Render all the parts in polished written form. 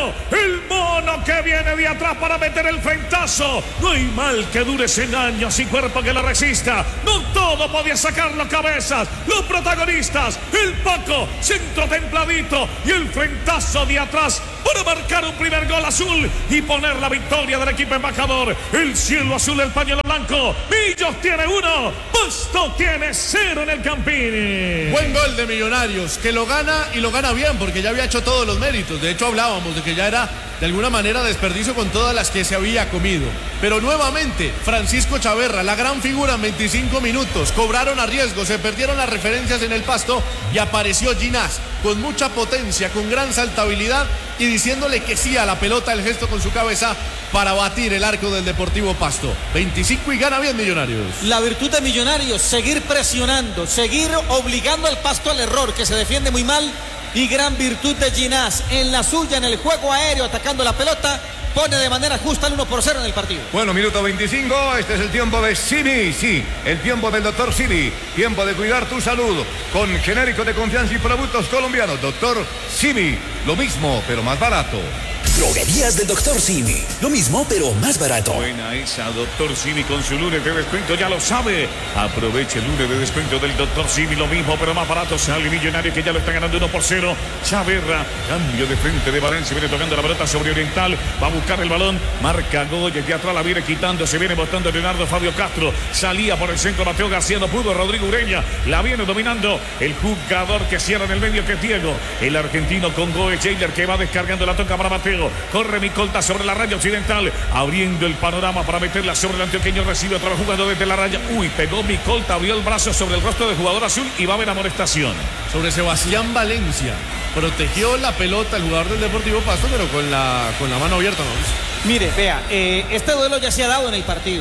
Mateo, el mono que viene de atrás para meter el frentazo. No hay mal que dure 100 años y cuerpo que lo resista. No todo podía sacarlo cabezas. Los protagonistas, el Paco, centro templadito y el frentazo de atrás para marcar un primer gol azul y poner la victoria del equipo embajador. El cielo azul, el pañuelo blanco. Millos tiene 1, Pasto tiene 0 en el Campini. Buen gol de Millonarios, que lo gana y lo gana bien, porque ya había hecho todos los méritos. De hecho, hablábamos de que ya era de alguna manera desperdicio con todas las que se había comido. Pero nuevamente, Francisco Chaverra, la gran figura en 25 minutos. Cobraron a riesgo, se perdieron las referencias en el Pasto y apareció Ginás con mucha potencia, con gran saltabilidad y diciéndole que sí a la pelota, el gesto con su cabeza para batir el arco del Deportivo Pasto. 25 y gana bien Millonarios. La virtud de Millonarios, seguir presionando, seguir obligando al Pasto al error, que se defiende muy mal. Y gran virtud de Ginás en la suya, en el juego aéreo, atacando la pelota, pone de manera justa el 1-0 en el partido. Bueno, minuto 25, este es el tiempo de Simi, sí, el tiempo del doctor Simi, tiempo de cuidar tu salud, con genérico de confianza y productos colombianos. Doctor Simi, lo mismo, pero más barato. Droguerías del Dr. Simi. Lo mismo, pero más barato. Buena esa, Dr. Simi, con su lunes de descuento, ya lo sabe. Aproveche el lunes de descuento del Dr. Simi, lo mismo, pero más barato. Sale Millonario, que ya lo está ganando 1-0. Chaverra, cambio de frente de Valencia, viene tocando la pelota sobre Oriental. Va a buscar el balón, marca Goya, de atrás la viene quitando, se viene botando Leonardo Fabio Castro. Salía por el centro Mateo García, no pudo. Rodrigo Ureña, la viene dominando el jugador que cierra en el medio, que es Diego. El argentino con Goe Jailer, que va descargando la toca para Mateo. Corre Micolta sobre la raya occidental, abriendo el panorama para meterla sobre el antioqueño. Recibe otra vez jugando desde la raya. Uy, pegó Micolta, abrió el brazo sobre el rostro del jugador azul y va a haber amonestación. Sobre Sebastián Valencia. Protegió la pelota el jugador del Deportivo Pasto, pero con la mano abierta, ¿no? Mire, vea, este duelo ya se ha dado en el partido.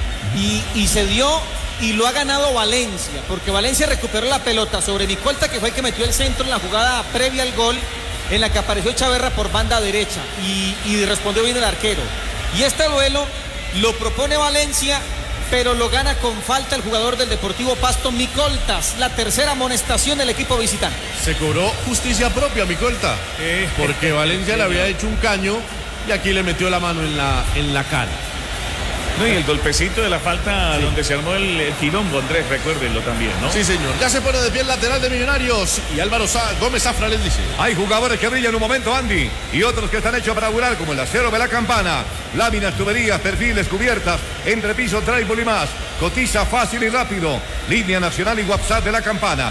Y se dio y lo ha ganado Valencia, porque Valencia recuperó la pelota sobre Micolta, que fue el que metió el centro en la jugada previa al gol, en la que apareció Chaverra por banda derecha y respondió bien el arquero. Y este duelo lo propone Valencia, pero lo gana con falta el jugador del Deportivo Pasto, Micoltas. La tercera amonestación del equipo visitante. Se cobró justicia propia, Micolta, porque Valencia le había hecho un caño y aquí le metió la mano en la cara. No, y el golpecito de la falta, sí, donde se armó el quilombo, Andrés, recuérdenlo también, ¿no? Sí, señor. Ya se pone de pie el lateral de Millonarios y Álvaro Gómez Zafra les dice: hay jugadores que brillan un momento, Andy, y otros que están hechos para durar, como el acero de la Campana. Láminas, tuberías, perfiles, cubiertas, entrepiso, tribal y más. Cotiza fácil y rápido. Línea nacional y WhatsApp de la Campana: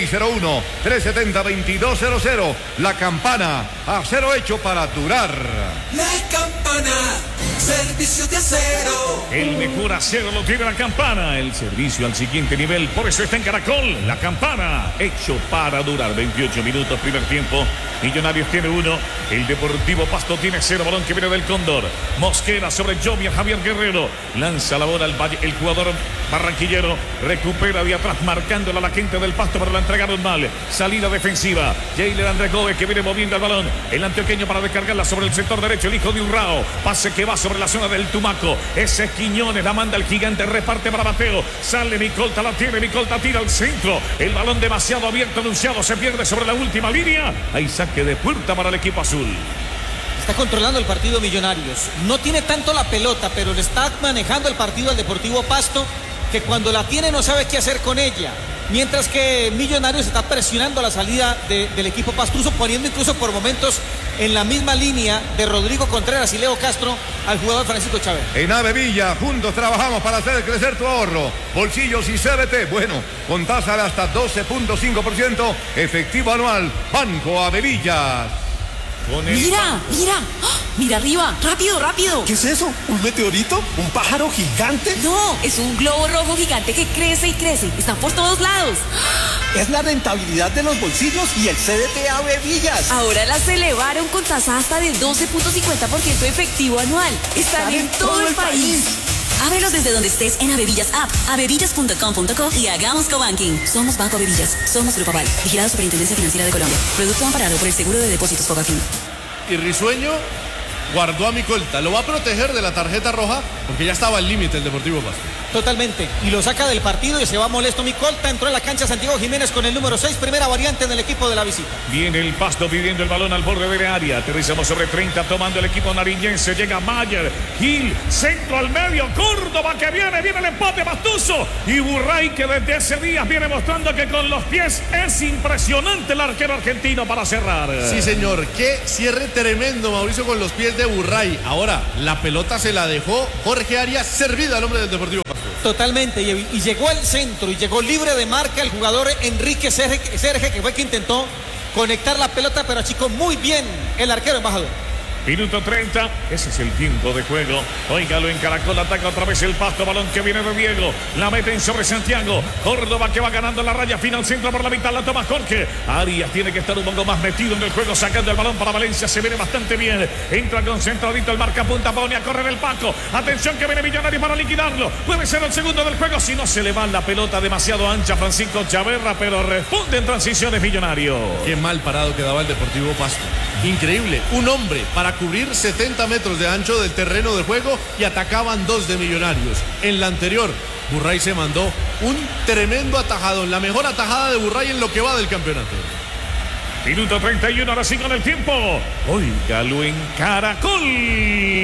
601-370-2200. La Campana, acero hecho para durar. La Campana, servicio de acero. El mejor acero lo tiene la Campana. El servicio al siguiente nivel, por eso está en Caracol. La Campana, hecho para durar. 28 minutos, primer tiempo. Millonarios tiene 1. El Deportivo Pasto tiene 0. Balón que viene del Cóndor. Mosquera sobre Jovian Javier Guerrero. Lanza la bola al Valle. El jugador barranquillero recupera de atrás, marcándola a la gente del Pasto, pero la entregaron mal. Salida defensiva. Jailer Andrés Gómez, que viene moviendo el balón. El antioqueño para descargarla sobre el sector derecho. El hijo de Urrao. Pase que va sobre la zona del Tumaco. Ese es Quiñones. La manda el gigante. Reparte para Mateo. Sale Micolta. La tiene Micolta. Tira al centro. El balón demasiado abierto. Anunciado. Se pierde sobre la última línea. Hay saque de puerta para el equipo azul. Está controlando el partido Millonarios. No tiene tanto la pelota, pero le está manejando el partido al Deportivo Pasto, que cuando la tiene no sabe qué hacer con ella. Mientras que Millonarios está presionando la salida del equipo pastruso, poniendo incluso por momentos en la misma línea de Rodrigo Contreras y Leo Castro al jugador Francisco Chávez. En Avevilla, juntos trabajamos para hacer crecer tu ahorro. Bolsillos y CBT, bueno, con tasa de hasta 12.5% efectivo anual. Banco Avevillas. Mira, mira, ¡oh! Mira arriba, rápido, rápido. ¿Qué es eso? ¿Un meteorito? ¿Un pájaro gigante? No, es un globo rojo gigante que crece y crece. Están por todos lados. Es la rentabilidad de los bolsillos y el CDT Avevillas. Ahora las elevaron con tasa hasta del 12.50% efectivo anual. Están en todo el país. Ábrelos desde donde estés en Avevillas App, avevillas.com.co y hagamos cobanking. Somos Banco Avevillas, somos Grupo Aval, vigilado Superintendencia Financiera de Colombia. Producto amparado por el Seguro de Depósitos Fogafín. Y Risueño guardó a Micolta. Lo va a proteger de la tarjeta roja porque ya estaba al límite el Deportivo Pasto. Totalmente. Y lo saca del partido y se va molesto Micolta. Entró en la cancha Santiago Jiménez con el número 6, primera variante en el equipo de la visita. Viene el Pasto pidiendo el balón al borde del área. Aterrizamos sobre 30, tomando el equipo nariñense. Llega Mayer, Gil, centro al medio. Córdoba que viene el empate Mastuso. Y Burray que desde ese día viene mostrando que con los pies es impresionante el arquero argentino para cerrar. Sí, señor. Qué cierre tremendo, Mauricio, con los pies de Burray. Ahora, la pelota se la dejó Jorge Arias servida al hombre del Deportivo Pasto. Totalmente, y llegó al centro y llegó libre de marca el jugador Enrique Serge, que fue que intentó conectar la pelota, pero achicó muy bien el arquero embajador. Minuto 30, ese es el tiempo de juego. Óigalo en Caracol, ataca otra vez el Pasto, balón que viene de Diego, la meten sobre Santiago. Córdoba que va ganando la raya final, centro por la mitad, la toma Jorge. Arias tiene que estar un poco más metido en el juego, sacando el balón para Valencia, se viene bastante bien. Entra concentradito el marcapunta, pone a correr el Paco. Atención que viene Millonario para liquidarlo. Puede ser el segundo del juego, si no se le va la pelota demasiado ancha Francisco Chaverra, pero responde en transiciones Millonario. Qué mal parado quedaba el Deportivo Pasto. Increíble, un hombre para cubrir 70 metros de ancho del terreno de juego y atacaban 2 de Millonarios. En la anterior, Burray se mandó un tremendo atajadón, la mejor atajada de Burray en lo que va del campeonato. Minuto 31, ahora sí con el tiempo. Óigalo en Caracol.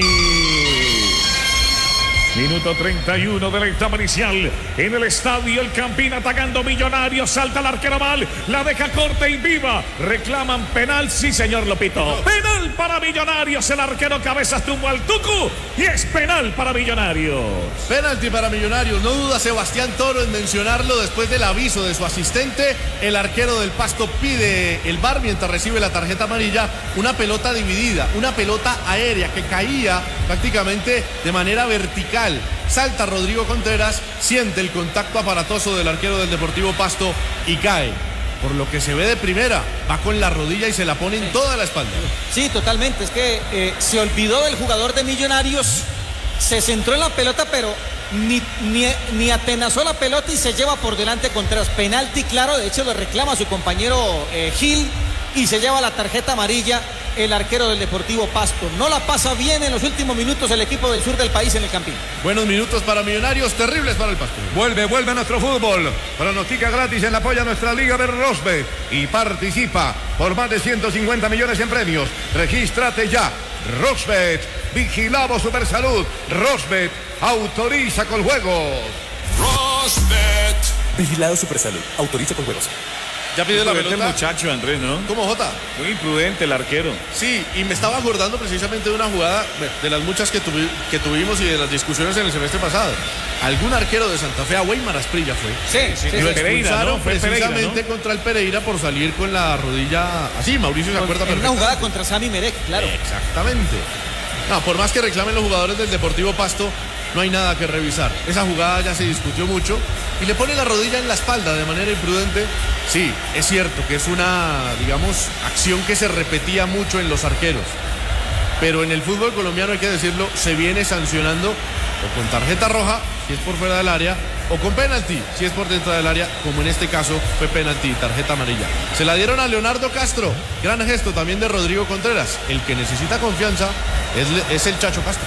Minuto 31 de la etapa inicial. En el estadio El Campín atacando Millonarios. Salta el arquero mal. La deja corta y viva. Reclaman penal. Sí, señor Lopito. Penal para Millonarios. El arquero Cabezas tumbó al Tucu. Y es penal para Millonarios. Penalti para Millonarios. No duda Sebastián Toro en mencionarlo después del aviso de su asistente. El arquero del Pasto pide el VAR mientras recibe la tarjeta amarilla. Una pelota dividida. Una pelota aérea que caía prácticamente de manera vertical. Salta Rodrigo Contreras, siente el contacto aparatoso del arquero del Deportivo Pasto y cae. Por lo que se ve de primera, va con la rodilla y se la pone en toda la espalda. Sí, totalmente. Es que se olvidó del jugador de Millonarios, se centró en la pelota, pero ni atenazó la pelota y se lleva por delante Contreras. Penalti claro, de hecho lo reclama su compañero Gil y se lleva la tarjeta amarilla el arquero del Deportivo Pasto. No la pasa bien en los últimos minutos el equipo del sur del país en el Campín. Buenos minutos para Millonarios, terribles para el Pasto. Vuelve nuestro fútbol. Pronostica gratis en la apoya nuestra Liga de Rosbet y participa por más de 150 millones en premios. Regístrate ya. Rosbet, vigilamos Supersalud. Rosbet, autoriza con juegos. Rosbet. Vigilado Supersalud. Autoriza con juegos. Ya pidió la pelota el muchacho, Andrés, ¿no? ¿Cómo, Jota? Muy imprudente el arquero. Sí, y me estaba acordando precisamente de una jugada de las muchas que tuvimos y de las discusiones en el semestre pasado. Algún arquero de Santa Fe, a Weimar Asprilla fue. Sí, Lo Pereira, ¿no? Fue precisamente Pereira, ¿no? Contra el Pereira por salir con la rodilla así. Mauricio se acuerda En perfectamente. una jugada contra Sami Merek, claro. Exactamente. No, por más que reclamen los jugadores del Deportivo Pasto, no hay nada que revisar. Esa jugada ya se discutió mucho y le pone la rodilla en la espalda de manera imprudente. Sí, es cierto que es una, digamos, acción que se repetía mucho en los arqueros. Pero en el fútbol colombiano, hay que decirlo, se viene sancionando o con tarjeta roja, si es por fuera del área, o con penalti, si es por dentro del área, como en este caso fue penalti, tarjeta amarilla. Se la dieron a Leonardo Castro. Gran gesto también de Rodrigo Contreras. El que necesita confianza es el Chacho Castro.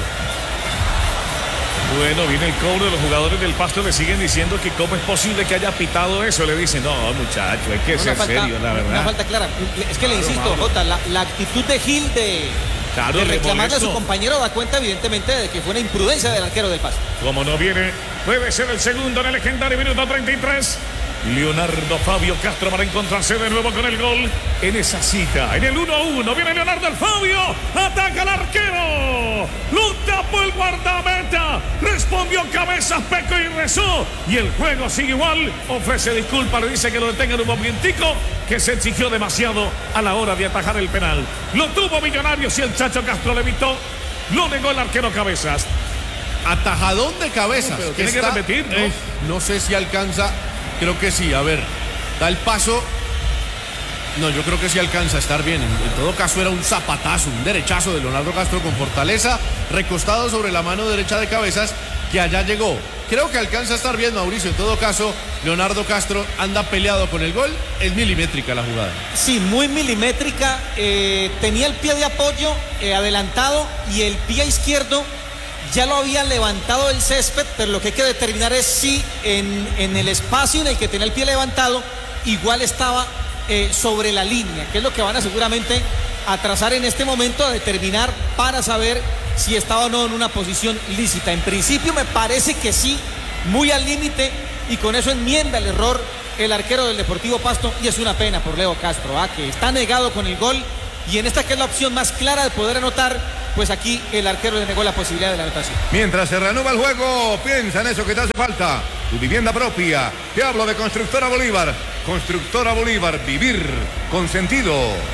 Bueno, viene el cobro de los jugadores del Pasto, le siguen diciendo que cómo es posible que haya pitado eso. Le dicen, no, muchacho, hay que ser serio, la verdad. Una falta clara. Es que le insisto, Jota, la actitud de Gil de reclamarle a su compañero da cuenta evidentemente de que fue una imprudencia del arquero del Pasto. Como no viene, puede ser el segundo en el legendario minuto 33. Leonardo Fabio Castro para encontrarse de nuevo con el gol en esa cita. En el 1-1 viene Leonardo el Fabio, ataca al arquero, lo tapó el guardameta, respondió Cabezas, pecó y rezó, y el juego sigue igual. Ofrece disculpas, le dice que lo detengan un momentico, que se exigió demasiado a la hora de atajar el penal. Lo tuvo Millonarios y el Chacho Castro le evitó, lo negó el arquero Cabezas. Atajadón de Cabezas. Pero tiene que repetir, ¿no? No sé si alcanza. Creo que sí, a ver, da el paso. No, yo creo que sí alcanza a estar bien. En todo caso era un zapatazo, un derechazo de Leonardo Castro con fortaleza, recostado sobre la mano derecha de Cabezas, que allá llegó. Creo que alcanza a estar bien, Mauricio. En todo caso, Leonardo Castro anda peleado con el gol. Es milimétrica la jugada. Sí, muy milimétrica. Tenía el pie de apoyo adelantado y el pie izquierdo ya lo había levantado del césped, pero lo que hay que determinar es si en el espacio en el que tenía el pie levantado igual estaba sobre la línea, que es lo que van a seguramente a trazar en este momento, a determinar para saber si estaba o no en una posición lícita. En principio me parece que sí, muy al límite, y con eso enmienda el error el arquero del Deportivo Pasto, y es una pena por Leo Castro, que está negado con el gol, y en esta que es la opción más clara de poder anotar, pues aquí el arquero le negó la posibilidad de la anotación. Mientras se reanuda el juego, piensa en eso que te hace falta. Tu vivienda propia. Te hablo de Constructora Bolívar. Constructora Bolívar, vivir con sentido.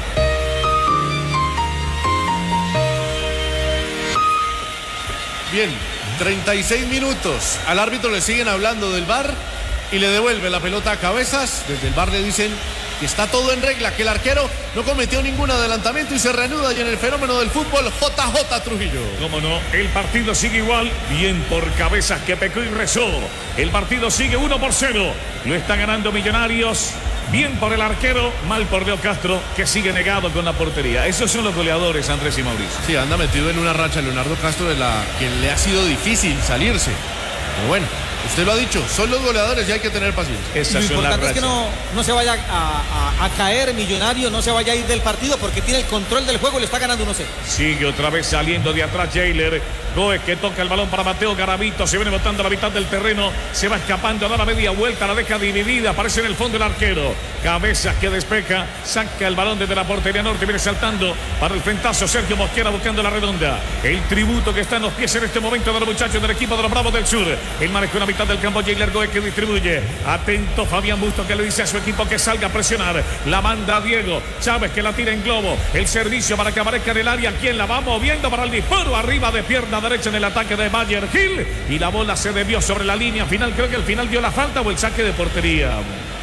Bien, 36 minutos. Al árbitro le siguen hablando del VAR y le devuelve la pelota a Cabezas. Desde el VAR le dicen que está todo en regla, que el arquero no cometió ningún adelantamiento y se reanuda y en el fenómeno del fútbol, JJ Trujillo. Cómo no, el partido sigue igual, bien por Cabezas que pecó y rezó. El partido sigue 1-0, lo está ganando Millonarios. Bien por el arquero, mal por Leo Castro, que sigue negado con la portería. Esos son los goleadores, Andrés y Mauricio. Sí, anda metido en una racha Leonardo Castro de la que le ha sido difícil salirse. Pero bueno, usted lo ha dicho, son los goleadores y hay que tener paciencia. Lo importante es que no se vaya a caer Millonario, no se vaya a ir del partido porque tiene el control del juego y le está ganando 1-0. Sigue otra vez saliendo de atrás Jailer. Goes que toca el balón para Mateo Garavito, se viene botando a la mitad del terreno, se va escapando, da la media vuelta, la deja dividida, aparece en el fondo el arquero. Cabezas que despeja, saca el balón desde la portería norte, viene saltando para el frentazo Sergio Mosquera buscando la redonda. El tributo que está en los pies en este momento de los muchachos del equipo de los Bravos del Sur. El manejo en la mitad del campo, Jailer Goes que distribuye. Atento Fabián Busto que le dice a su equipo que salga a presionar. La manda Diego Chávez que la tira en globo. El servicio para que aparezca en el área, quien la va moviendo para el disparo arriba de pierna derecha en el ataque de Mayer Gil y la bola se debió sobre la línea final. Creo que al final dio la falta o el saque de portería.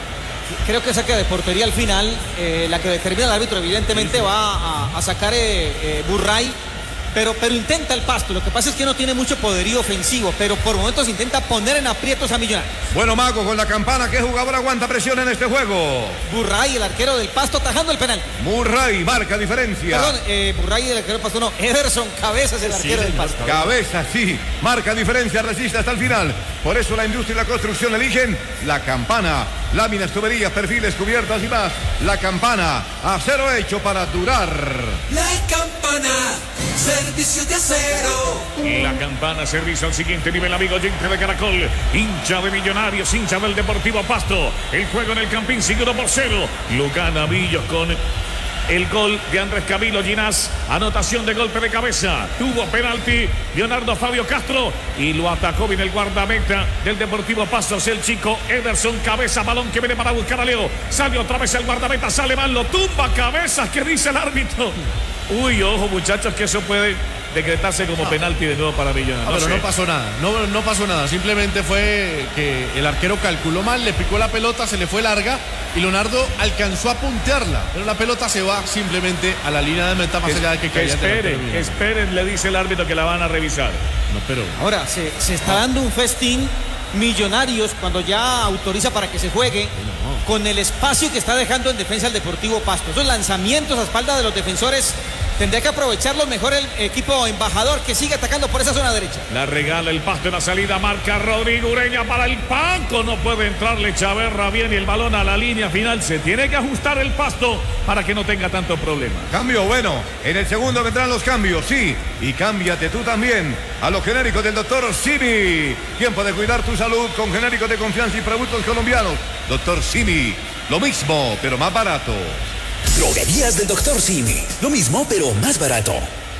Creo que saque de portería al final, la que determina el árbitro evidentemente va a sacar Burray, pero intenta el Pasto. Lo que pasa es que no tiene mucho poderío ofensivo, pero por momentos intenta poner en aprietos a Millonarios. Bueno, Mago, con la campana, ¿qué jugador aguanta presión en este juego? Burray, el arquero del Pasto, atajando el penal. Murray marca diferencia. Perdón, Burray, el arquero del Pasto, no. Ederson Cabezas, el arquero del Pasto. Cabezas, sí, marca diferencia, resiste hasta el final. Por eso la industria y la construcción eligen la campana. Láminas, tuberías, perfiles, cubiertas y más. La campana, acero hecho para durar. La campana, servicio de acero. La campana, servicio al siguiente nivel, amigo oyente de Caracol. Hincha de Millonarios, hincha del Deportivo Pasto. El juego en el Campín sigue 1-0. Lo gana Millos con el gol de Andrés Camilo Ginás. Anotación de golpe de cabeza. Tuvo penalti Leonardo Fabio Castro y lo atacó bien el guardameta del Deportivo Pasto, el chico Ederson Cabeza. Balón que viene para buscar a Leo. Sale otra vez el guardameta, sale mal, lo tumba Cabezas. ¿Qué dice el árbitro? Uy, ojo muchachos, que eso puede decretarse como penalti de nuevo para Millonarios. Pero no pasó nada, no pasó nada. Simplemente fue que el arquero calculó mal, le picó la pelota, se le fue larga y Leonardo alcanzó a puntearla, pero la pelota se va simplemente a la línea de meta más allá de que caiga. Esperen, le dice el árbitro que la van a revisar. No, pero ahora se está dando un festín Millonarios cuando ya autoriza para que se juegue con el espacio que está dejando en defensa el Deportivo Pasto. Esos lanzamientos a espalda de los defensores tendría que aprovecharlo mejor el equipo embajador que sigue atacando por esa zona derecha. La regala el Pasto en la salida, marca Rodrigo Ureña para el Paco, no puede entrarle Chaverra bien y el balón a la línea final. Se tiene que ajustar el Pasto para que no tenga tanto problema. Cambio, bueno, en el segundo vendrán los cambios, sí, y cámbiate tú también a los genéricos del doctor Simi. Tiempo de cuidar tu salud con genéricos de confianza y productos colombianos. Doctor Simi, lo mismo, pero más barato. Droguerías del Dr. Simi. Lo mismo, pero más barato.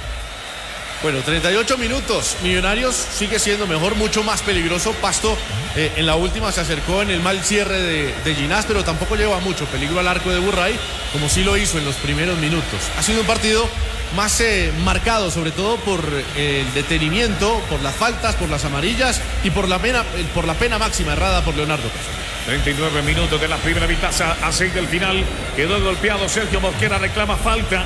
Bueno, 38 minutos. Millonarios sigue siendo mejor, mucho más peligroso. Pasto en la última se acercó en el mal cierre de Ginás, pero tampoco lleva mucho peligro al arco de Burray, como sí lo hizo en los primeros minutos. Ha sido un partido más marcado, sobre todo por el detenimiento, por las faltas, por las amarillas y por la pena máxima errada por Leonardo Castro. 39 minutos de la primera mitad a 6 del final. Quedó golpeado Sergio Mosquera, reclama falta.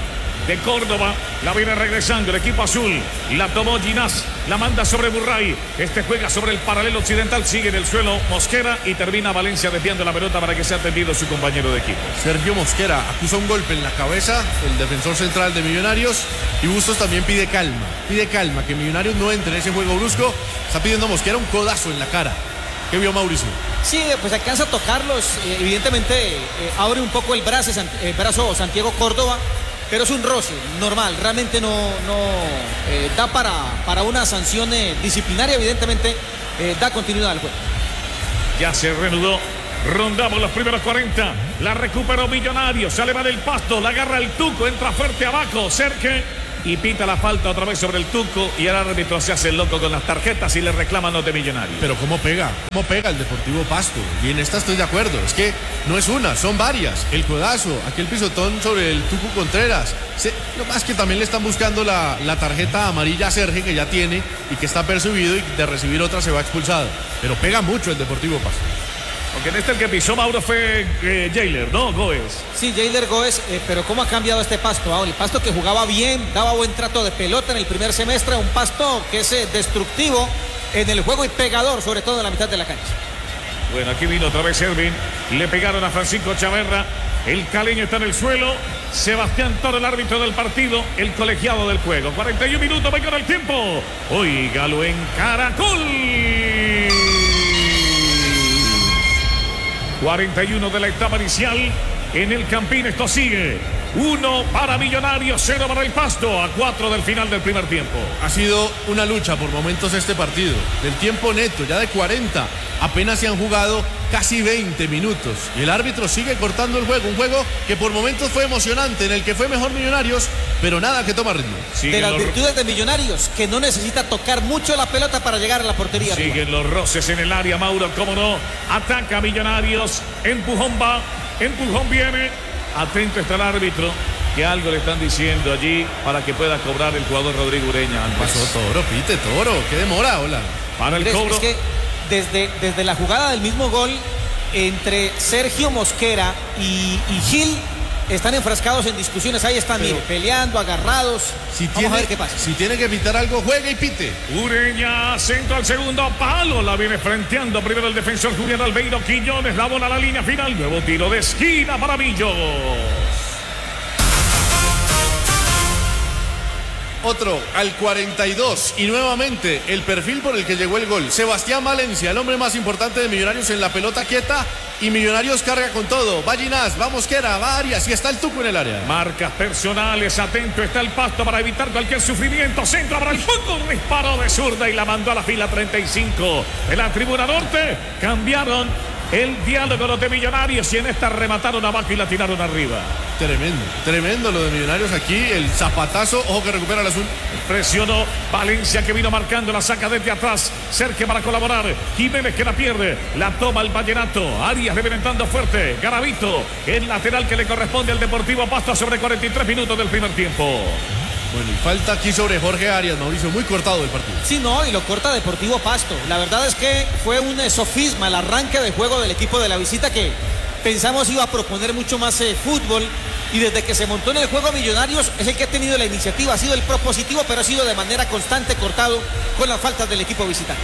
de Córdoba. La viene regresando el equipo azul. La tomó Ginás. La manda sobre Burray. Este juega sobre el paralelo occidental. Sigue en el suelo Mosquera y termina Valencia desviando la pelota para que sea atendido su compañero de equipo. Sergio Mosquera acusa un golpe en la cabeza, el defensor central de Millonarios, y Bustos también pide calma, que Millonarios no entre en ese juego brusco. Está pidiendo Mosquera un codazo en la cara. ¿Qué vio Mauricio? Sí, pues alcanza a tocarlos, evidentemente abre un poco el brazo Santiago Córdoba, pero es un roce normal, realmente no da para una sanción disciplinaria, evidentemente da continuidad al juego. Ya se reanudó. Rondamos los primeros 40. La recuperó Millonarios. Sale va del Pasto. La agarra el Tuco. Entra fuerte abajo. Cerque. Y pita la falta otra vez sobre el Tuco. Y el árbitro se hace el loco con las tarjetas y le reclaman los de Millonarios. Pero ¿cómo pega el Deportivo Pasto? Y en esta estoy de acuerdo. Es que no es una, son varias. El codazo, aquel pisotón sobre el Tuco Contreras. Lo más que también le están buscando la tarjeta amarilla a Sergio, que ya tiene y que está percibido, y de recibir otra se va expulsado. Pero pega mucho el Deportivo Pasto. Porque en el que pisó Mauro fue Jailer, ¿no? Goes. Sí, Jailer Goes, pero ¿cómo ha cambiado este Pasto? Ahora, el Pasto que jugaba bien, daba buen trato de pelota en el primer semestre, un Pasto que es destructivo en el juego y pegador, sobre todo en la mitad de la cancha. Bueno, aquí vino otra vez Ervin, le pegaron a Francisco Chaverra, el caleño está en el suelo, Sebastián Toro, el árbitro del partido, el colegiado del juego. 41 minutos, venga el tiempo. Óigalo en Caracol. 41 de la etapa inicial en el Campín. Esto sigue 1 para Millonarios, 0 para el Pasto, a 4 del final del primer tiempo. Ha sido una lucha por momentos este partido. Del tiempo neto, ya de 40, apenas se han jugado casi 20 minutos. Y el árbitro sigue cortando el juego. Un juego que por momentos fue emocionante, en el que fue mejor Millonarios, pero nada que toma ritmo. De las virtudes de Millonarios, que no necesita tocar mucho la pelota para llegar a la portería. Siguen los roces en el área, Mauro, cómo no. Ataca Millonarios, empujón va, empujón viene. Atento está el árbitro, que algo le están diciendo allí para que pueda cobrar el jugador Rodrigo Ureña. Pasó Toro, pite Toro, qué demora, hola. Para el cobro. Es que desde la jugada del mismo gol, entre Sergio Mosquera y Gil, están enfrascados en discusiones. Ahí están, mire, peleando, agarrados. Vamos a ver qué pasa. Si tiene que pitar algo, juega y pite. Ureña, centro al segundo palo. La viene frenteando primero el defensor Julián Albeiro Quiñones. La bola a la línea final. Nuevo tiro de esquina para Millos. Otro al 42 y nuevamente el perfil por el que llegó el gol. Sebastián Valencia, el hombre más importante de Millonarios en la pelota quieta, y Millonarios carga con todo. Va Ginás, va Mosquera, va Arias y está el Tuco en el área. Marcas personales, atento está el Pasto para evitar cualquier sufrimiento. Centro para el fondo, un disparo de zurda y la mandó a la fila 35 de la tribuna norte. Cambiaron el diálogo los de Millonarios y en esta remataron abajo y la tiraron arriba. Tremendo lo de Millonarios aquí. El zapatazo, ojo que recupera el azul. Presionó Valencia, que vino marcando, la saca desde atrás. Cerque para colaborar. Jiménez que la pierde. La toma el Vallenato. Arias revirando fuerte. Garavito, el lateral que le corresponde al Deportivo Pasto sobre 43 minutos del primer tiempo. Bueno, y falta aquí sobre Jorge Arias, Mauricio, muy cortado el partido. Sí, no, y lo corta Deportivo Pasto. La verdad es que fue un sofisma el arranque de juego del equipo de la visita, que pensamos iba a proponer mucho más fútbol, y desde que se montó en el juego Millonarios es el que ha tenido la iniciativa, ha sido el propositivo, pero ha sido de manera constante cortado con las faltas del equipo visitante.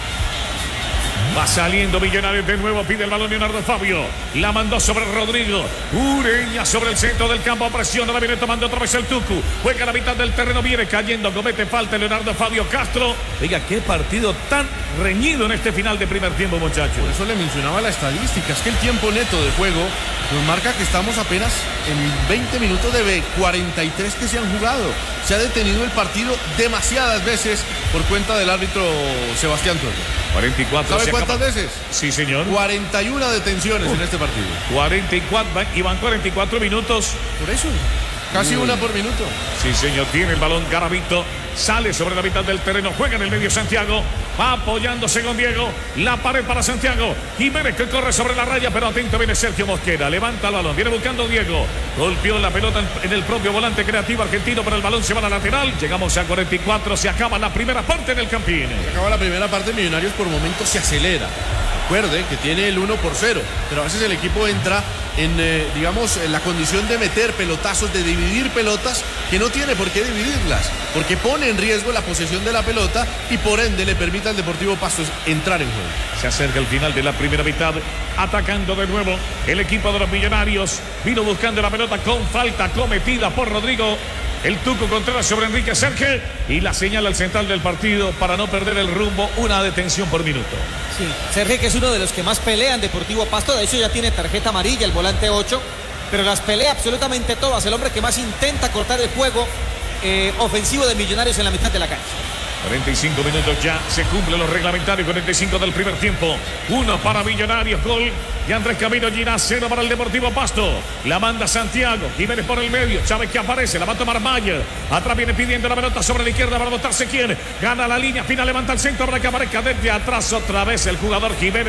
Va saliendo Millonarios de nuevo, pide el balón Leonardo Fabio. La mandó sobre Rodrigo. Ureña sobre el centro del campo, presiona, la viene tomando otra vez el Tucu. Juega a la mitad del terreno, viene cayendo, comete falta Leonardo Fabio Castro. Oiga, qué partido tan reñido en este final de primer tiempo, muchachos. Por eso le mencionaba la estadística, es que el tiempo neto de juego nos marca que estamos apenas en 20 minutos de 43 que se han jugado. Se ha detenido el partido demasiadas veces por cuenta del árbitro Sebastián Toro. 44. ¿Sabe cuántas veces? Sí, señor. 41 detenciones en este partido. 44, y van 44 minutos. Por eso, casi una por minuto. Sí, señor, tiene el balón Garavito. Sale sobre la mitad del terreno, juega en el medio Santiago. Va apoyándose con Diego. La pared para Santiago. Jiménez que corre sobre la raya, pero atento viene Sergio Mosquera. Levanta el balón, viene buscando Diego. Golpeó la pelota en el propio volante creativo argentino, pero el balón se va a la lateral. Llegamos a 44, se acaba la primera parte del Campín. Se acaba la primera parte, Millonarios por momentos se acelera. Recuerde que tiene el 1-0, pero a veces el equipo entra en, en la condición de meter pelotazos, de dividir pelotas, que no tiene por qué dividirlas, porque pone en riesgo la posesión de la pelota y por ende le permite al Deportivo Pasto entrar en juego. Se acerca el final de la primera mitad, atacando de nuevo el equipo de los Millonarios. Vino buscando la pelota con falta cometida por Rodrigo el Tuco Contreras sobre Enrique Serge, y la señala al central del partido para no perder el rumbo, una detención por minuto. Sí, Serge, que es uno de los que más pelean Deportivo Pasto, de hecho ya tiene tarjeta amarilla el volante 8, pero las pelea absolutamente todas, el hombre que más intenta cortar el juego ofensivo de Millonarios en la mitad de la cancha. 45 minutos ya, se cumplen los reglamentarios, 45 del primer tiempo. 1 para Millonarios, gol de Andrés Camilo Girá, 0 para el Deportivo Pasto. La manda Santiago, Jiménez por el medio, Chávez que aparece, la va a tomar Mayer. Atrás viene pidiendo la pelota sobre la izquierda para botarse quien. Gana la línea, final levanta el centro para que aparezca desde atrás otra vez el jugador Jiménez.